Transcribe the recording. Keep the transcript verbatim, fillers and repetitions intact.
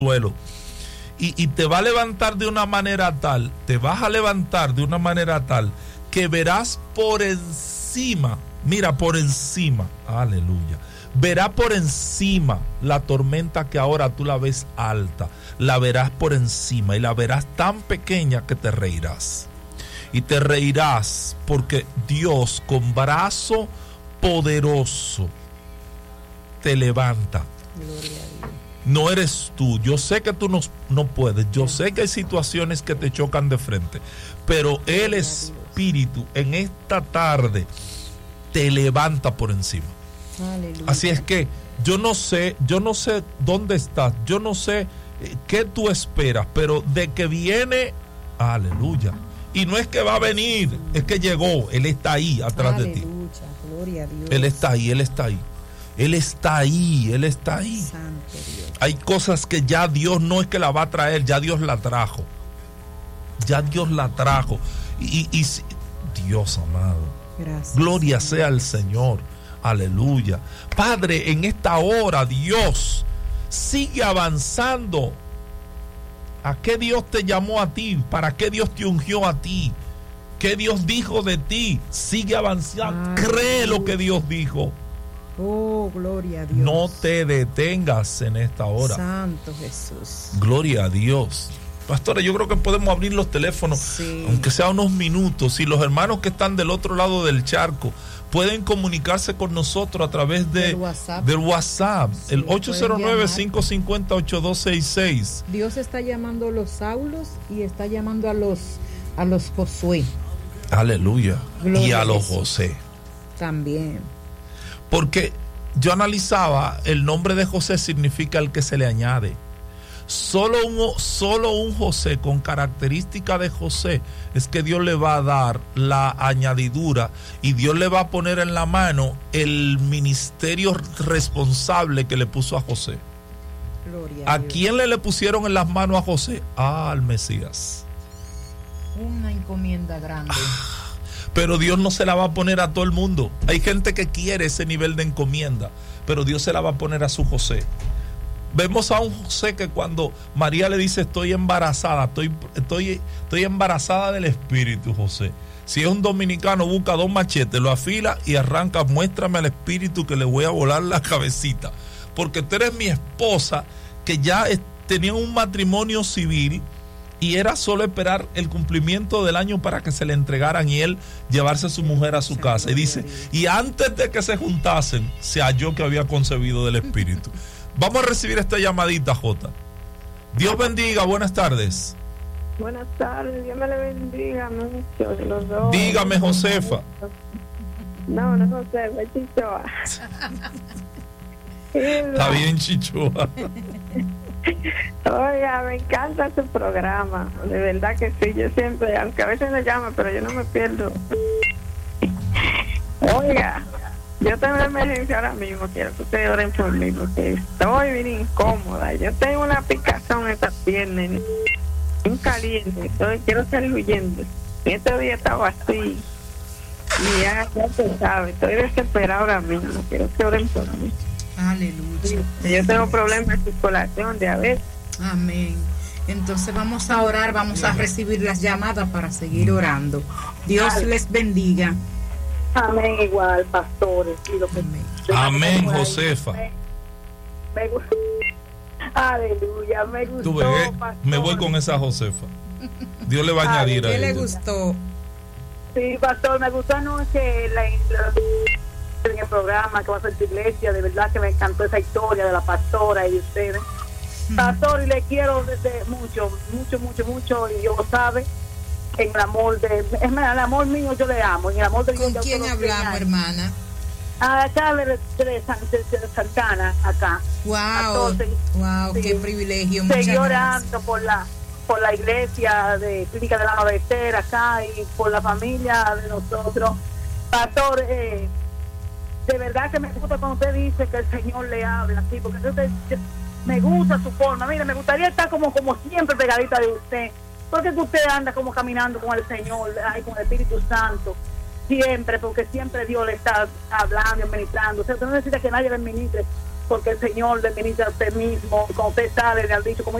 suelo. Y, y te va a levantar de una manera tal, te vas a levantar de una manera tal que verás por encima, mira, por encima, aleluya, verás por encima la tormenta que ahora tú la ves alta, la verás por encima y la verás tan pequeña que te reirás. Y te reirás porque Dios con brazo poderoso te levanta. Gloria a Dios. No eres tú, yo sé que tú no, no puedes, yo sé que hay situaciones que te chocan de frente, pero el Espíritu en esta tarde te levanta por encima. Aleluya. Así es que yo no sé, yo no sé dónde estás, yo no sé eh, qué tú esperas, pero de que viene, aleluya. Y no es que va a venir, es que llegó, Él está ahí atrás Aleluya. de ti. Gloria a Dios. Él está ahí, Él está ahí. Él está ahí, Él está ahí. Santo Dios. Hay cosas que ya Dios no es que la va a traer, ya Dios la trajo. Ya Dios la trajo. Y, y, y Dios amado. Gracias. Gloria sea al Señor. Aleluya. Padre, en esta hora, Dios, sigue avanzando. ¿A qué Dios te llamó a ti? ¿Para qué Dios te ungió a ti? ¿Qué Dios dijo de ti? Sigue avanzando. Ay, Cree lo que Dios dijo. Oh, gloria a Dios. No te detengas en esta hora. Santo Jesús. Gloria a Dios. Pastora, yo creo que podemos abrir los teléfonos, Sí. aunque sea unos minutos. Y los hermanos que están del otro lado del charco pueden comunicarse con nosotros a través de, Del WhatsApp. del WhatsApp, Sí, el ocho cero nueve, cinco cinco cero, ocho dos seis seis. Dios está llamando a los Saulos y está llamando a los a los Josué Aleluya. Gloria Y a a los Jesús. José. también. Porque yo analizaba, el nombre de José significa el que se le añade. Solo un, solo un José con característica de José es que Dios le va a dar la añadidura y Dios le va a poner en la mano el ministerio responsable que le puso a José. Gloria a ¿A Dios. quién le, le pusieron en las manos a José? Ah, al Mesías. Una encomienda grande. Pero Dios no se la va a poner a todo el mundo. Hay gente que quiere ese nivel de encomienda, pero Dios se la va a poner a su José. Vemos a un José que cuando María le dice estoy embarazada, estoy, estoy, estoy embarazada del Espíritu, José. Si es un dominicano, busca dos machetes, lo afila y arranca, muéstrame al Espíritu que le voy a volar la cabecita. Porque tú eres mi esposa, que ya es, tenía un matrimonio civil y era solo esperar el cumplimiento del año para que se le entregaran y él llevarse a su mujer a su casa. Y dice, y antes de que se juntasen, se halló que había concebido del Espíritu. Vamos a recibir esta llamadita, Jota. Dios bendiga, buenas tardes. Buenas tardes, Dios me le bendiga mucho de los dos. Dígame, Josefa. No, no Josefa, es Chichoa. Está bien, Chichoa. Oiga, me encanta su programa, de verdad que sí, yo siempre, aunque a veces me llama, pero yo no me pierdo. Oiga, yo tengo una emergencia ahora mismo, quiero que ustedes oren por mí, porque estoy bien incómoda, yo tengo una picazón en esta pierna, un caliente, estoy, quiero salir huyendo, y este día estaba así, y ya, ya se sabe, estoy desesperada ahora mismo, quiero que oren por mí. Aleluya. Yo tengo problemas de circulación, diabetes. Amén. Entonces vamos a orar, vamos a recibir las llamadas para seguir orando. Dios les bendiga. Amén, igual, pastores. Y lo que, Amén. Amén, Josefa. Me, me gustó. Aleluya, me gustó. Tú ves, pastor. me voy con esa Josefa. Dios le va a añadir a ¿Qué le ella. gustó? Sí, pastor, me gustó anoche la, la, en el programa que va a ser tu iglesia. De verdad que me encantó esa historia de la pastora y de ustedes. Pastor, y le quiero desde mucho, mucho, mucho, mucho. Y Dios sabe, en el amor de. Es más, el amor mío yo le amo. En el amor de ¿Con Dios, quién yo lo hablamos, quiero. hermana? Acá de, de, de, San- de- de Santana, acá. Wow, Entonces, wow, sí, qué privilegio. Muchas seguí gracias. orando por la por la iglesia de Clínica de la Novecera acá y por la familia de nosotros. Pastor, eh, de verdad que me gusta cuando usted dice que el Señor le habla, sí, porque usted, me gusta su forma. Mire, me gustaría estar como, como siempre pegadita de usted, porque usted anda como caminando con el Señor, ay, con el Espíritu Santo, siempre, porque siempre Dios le está hablando y ministrando. Usted no necesita que nadie le ministre, porque el Señor le ministra a usted mismo, cuando usted sale, le han dicho, como